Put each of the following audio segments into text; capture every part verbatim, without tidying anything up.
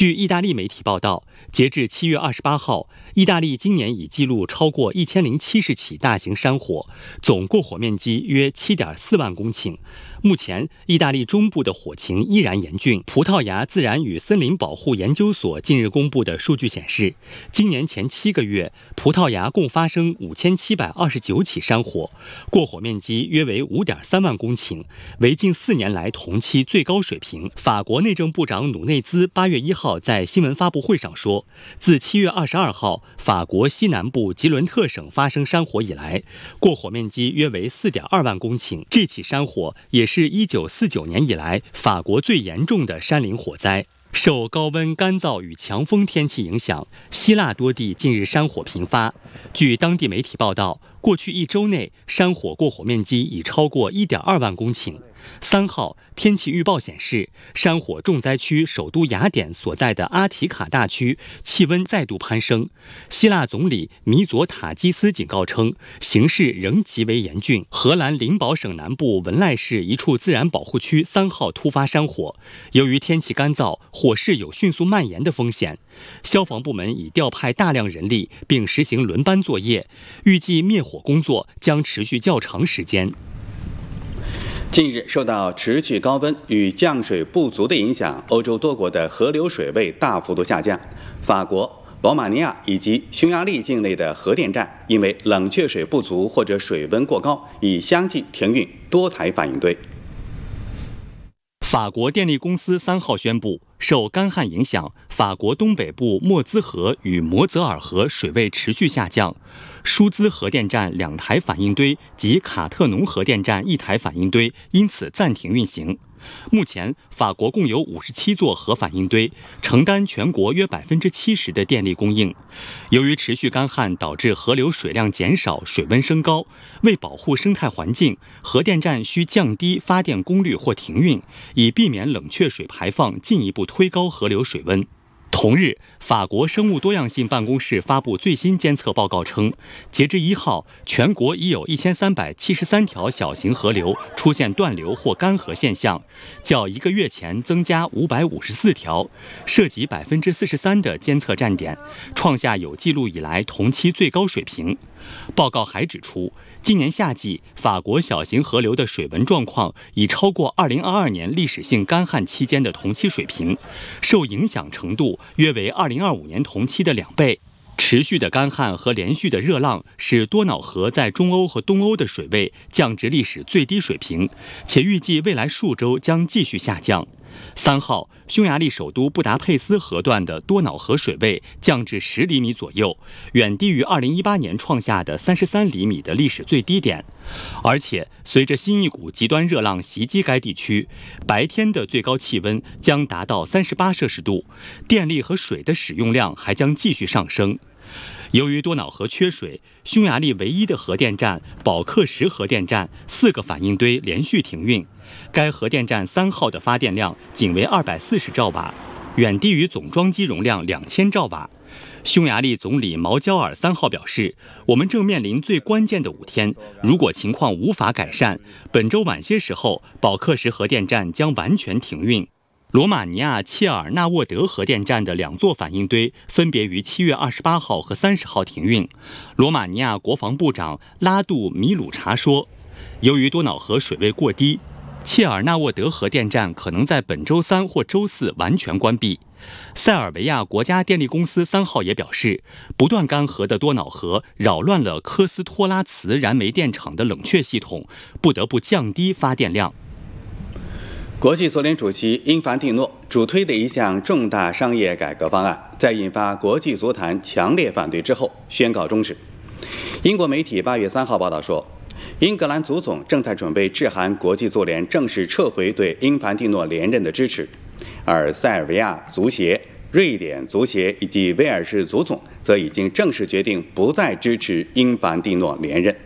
据意大利媒体报道，截至七月二十八号，意大利今年已记录超过一千零七十起大型山火，总过火面积约七点四万公顷。目前，意大利中部的火情依然严峻。葡萄牙自然与森林保护研究所近日公布的数据显示，今年前七个月，葡萄牙共发生五千七百二十九起山火，过火面积约为五点三万公顷，为近四年来同期最高水平。法国内政部长努内兹八月一号在新闻发布会上说，自七月二十二号法国西南部吉伦特省发生山火以来，过火面积约为四点二万公顷。这起山火也是一九四九年以来法国最严重的山林火灾。受高温、干燥与强风天气影响，希腊多地近日山火频发。据当地媒体报道，过去一周内山火过火面积已超过一点二万公顷。三号，天气预报显示，山火重灾区首都雅典所在的阿提卡大区气温再度攀升。希腊总理米佐塔基斯警告称，形势仍极为严峻。荷兰灵堡省南部文赖市一处自然保护区三号突发山火，由于天气干燥，火势有迅速蔓延的风险。消防部门已调派大量人力，并实行轮班作业，预计灭火工作将持续较长时间。 近日，受到持续高温与降水不足的影响，欧洲多国的河流水位大幅度下降。法国、罗马尼亚以及匈牙利境内的核电站因为冷却水不足或者水温过高，已相继停运多台反应堆。 法国电力公司三号宣布，受干旱影响，法国东北部莫兹河与摩泽尔河水位持续下降，舒兹核电站两台反应堆及卡特农核电站一台反应堆因此暂停运行。目前，法国共有五十七座核反应堆，承担全国约百分之七十的电力供应。由于持续干旱导致河流水量减少，水温升高，为保护生态环境，核电站需降低发电功率或停运，以避免冷却水排放进一步推高河流水温。同日，法国生物多样性办公室发布最新监测报告称，截至一号，全国已有一千三百七十三条小型河流出现断流或干涸现象，较一个月前增加五百五十四条，涉及百分之四十三的监测站点，创下有记录以来同期最高水平。报告还指出，今年夏季法国小型河流的水文状况已超过二零二二年历史性干旱期间的同期水平，受影响程度约为二零二五年同期的两倍。持续的干旱和连续的热浪使多瑙河在中欧和东欧的水位降至历史最低水平，且预计未来数周将继续下降。三号，匈牙利首都布达佩斯河段的多瑙河水位降至十厘米左右，远低于二零一八年创下的三十三厘米的历史最低点。而且，随着新一股极端热浪袭击该地区，白天的最高气温将达到三十八摄氏度，电力和水的使用量还将继续上升。由于多瑙河缺水，匈牙利唯一的核电站保克什核电站四个反应堆连续停运。该核电站三号的发电量仅为二百四十兆瓦，远低于总装机容量两千兆瓦。匈牙利总理毛焦尔三号表示，我们正面临最关键的五天，如果情况无法改善，本周晚些时候，保克什核电站将完全停运。罗马尼亚切尔纳沃德核电站的两座反应堆分别于七月二十八号和三十号停运。罗马尼亚国防部长拉杜米鲁查说，由于多瑙河水位过低，切尔纳沃德核电站可能在本周三或周四完全关闭。塞尔维亚国家电力公司三号也表示，不断干涸的多瑙河扰乱了科斯托拉茨燃煤电厂的冷却系统，不得不降低发电量。 国际足联主席因凡蒂诺主推的一项重大商业改革方案，在引发国际足坛强烈反对之后宣告终止。英国媒体八月三号报道说，英格兰足总正在准备致函国际足联，正式撤回对因凡蒂诺连任的支持，而塞尔维亚足协、瑞典足协以及威尔士足总则已经正式决定不再支持因凡蒂诺连任。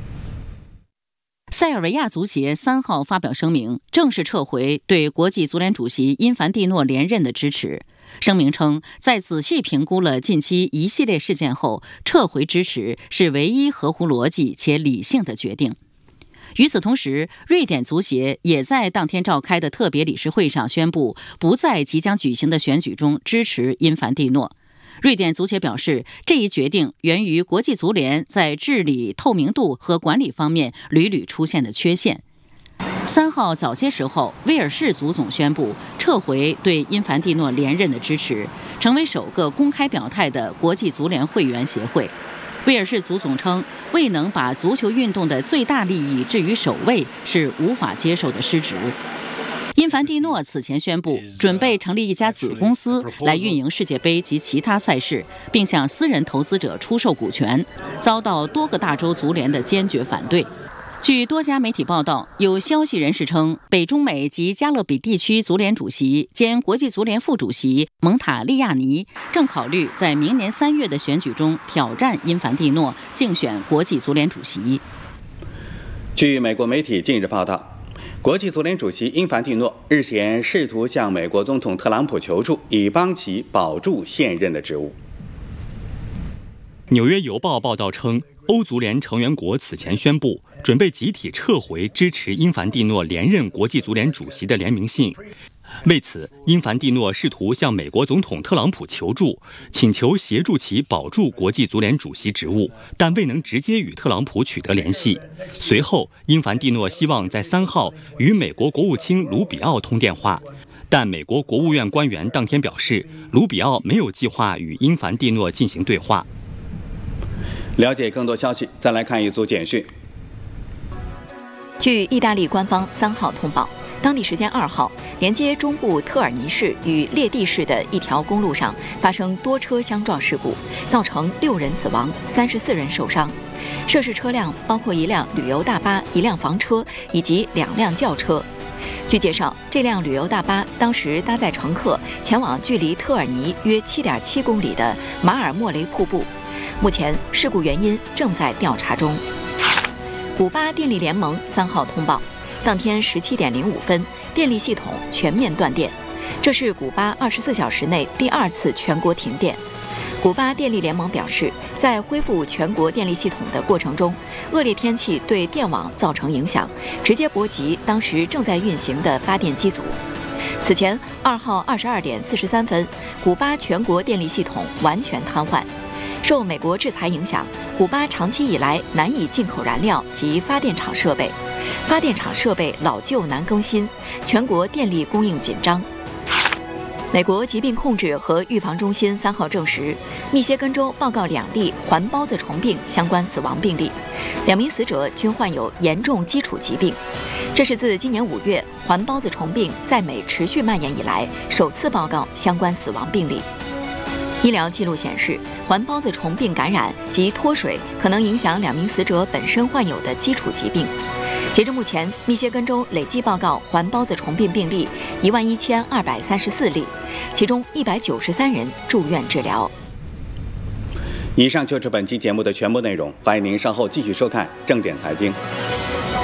塞尔维亚足协三号发表声明，正式撤回对国际足联主席因凡蒂诺连任的支持。声明称，在仔细评估了近期一系列事件后，撤回支持是唯一合乎逻辑且理性的决定。 与此同时，瑞典足协也在当天召开的特别理事会上宣布，不在即将举行的选举中支持因凡蒂诺。瑞典足协表示，这一决定源于国际足联在治理透明度和管理方面屡屡出现的缺陷。三号早些时候，威尔士足总宣布撤回对因凡蒂诺连任的支持，成为首个公开表态的国际足联会员协会。威尔士足总称，未能把足球运动的最大利益置于首位是无法接受的失职。因凡蒂诺此前宣布，准备成立一家子公司来运营世界杯及其他赛事，并向私人投资者出售股权，遭到多个大洲足联的坚决反对。据多家媒体报道，有消息人士称，北中美及加勒比地区足联主席兼国际足联副主席蒙塔利亚尼正考虑在明年三月的选举中挑战因凡蒂诺，竞选国际足联主席。 据美国媒体近日报道，国际足联主席因凡蒂诺日前试图向美国总统特朗普求助，以帮其保住现任的职务。 纽约邮报报道称，欧足联成员国此前宣布，准备集体撤回支持因凡蒂诺连任国际足联主席的联名信。为此，因凡蒂诺试图向美国总统特朗普求助，请求协助其保住国际足联主席职务，但未能直接与特朗普取得联系。随后，因凡蒂诺希望在三号与美国国务卿卢比奥通电话，但美国国务院官员当天表示，卢比奥没有计划与因凡蒂诺进行对话。 了解更多消息，再来看一组简讯。 据意大利官方三号通报，当地时间二号，连接中部特尔尼市与列蒂市的一条公路上发生多车相撞事故，造成六人死亡，三十四人受伤。涉事车辆包括一辆旅游大巴、一辆房车以及两辆轿车。据介绍，这辆旅游大巴当时搭载乘客前往距离特尔尼约 七点七公里的马尔莫雷瀑布。目前事故原因正在调查中。古巴电力联盟三号通报，当天十七点零五分，电力系统全面断电，这是古巴二十四小时内第二次全国停电。古巴电力联盟表示，在恢复全国电力系统的过程中，恶劣天气对电网造成影响，直接波及当时正在运行的发电机组。此前，二号二十二点四十三分，古巴全国电力系统完全瘫痪。受美国制裁影响，古巴长期以来难以进口燃料及发电厂设备，发电厂设备老旧难更新，全国电力供应紧张。美国疾病控制和预防中心三号证实，密歇根州报告两例环孢子虫病相关死亡病例，两名死者均患有严重基础疾病。这是自今年五月环孢子虫病在美持续蔓延以来首次报告相关死亡病例。医疗记录显示，环孢子虫病感染及脱水可能影响两名死者本身患有的基础疾病。截至目前，密歇根州累计报告环孢子虫病病例一万一千二百三十四例，其中一百九十三人住院治疗。 以上就是本期节目的全部内容，欢迎您稍后继续收看正点财经。